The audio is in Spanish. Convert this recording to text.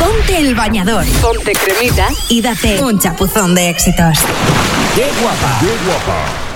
Ponte el bañador, ponte cremita y date un chapuzón de éxitos. ¡Qué guapa! ¡Qué guapa!